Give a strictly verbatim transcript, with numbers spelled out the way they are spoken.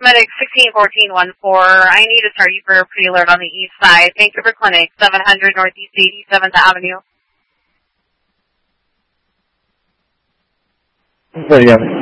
Medic sixteen fourteen one four, I need a tardy for a pre-alert on the east side. Vancouver Clinic, seven hundred Northeast eighty-seventh Avenue. There you go.